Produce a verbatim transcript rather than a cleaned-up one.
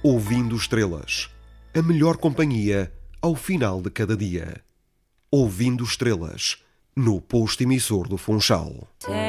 Ouvindo Estrelas, a melhor companhia ao final de cada dia. Ouvindo Estrelas, no posto emissor do Funchal.